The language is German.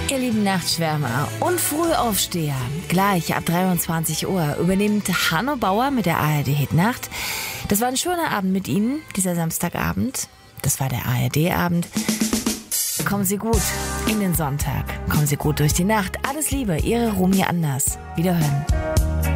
Ihr lieben Nachtschwärmer und Frühaufsteher, gleich ab 23 Uhr übernimmt Hanno Bauer mit der ARD Hitnacht. Das war ein schöner Abend mit Ihnen, dieser Samstagabend. Das war der ARD-Abend. Kommen Sie gut in den Sonntag. Kommen Sie gut durch die Nacht. Alles Liebe, Ihre Romy Anders. Wiederhören.